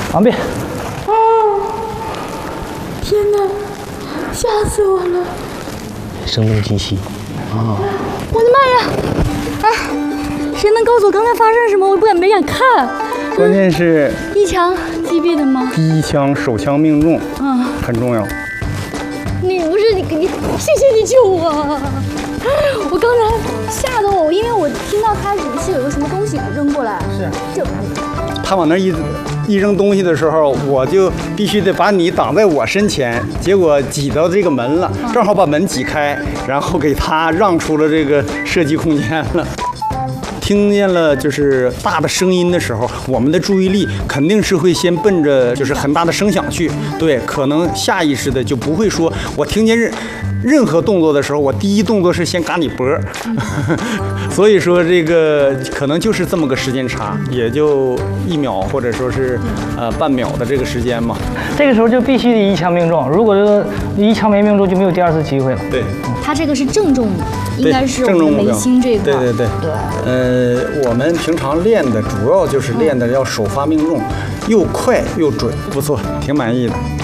完毕。 天哪，吓死我了！ 声东击西。 我的妈呀！哎，谁能告诉我刚才发生了什么？我没敢看。 关键是一枪击毙的吗？ 第一枪手枪命中，很重要。 你不是你，谢谢你救我！我刚才吓得我，因为我听到他是有个什么东西扔过来， 是就他往那一扔东西的时候，我就必须得把你挡在我身前，结果挤到这个门了，正好把门挤开，然后给他让出了这个射击空间了。听见了就是大的声音的时候，我们的注意力肯定是会先奔着就是很大的声响去，对，可能下意识的就不会说，我听见任何动作的时候，我第一动作是先嘎你脖儿，所以说这个可能就是这么个时间差，也就1秒或者说是半秒的这个时间嘛。 这个时候就必须得一枪命中，如果这一枪没命中，就没有第二次机会了。 对， 他这个是正中，应该是我们眉心这一块。 对。我们平常练的主要就是练的要首发命中，又快又准，不错，挺满意的。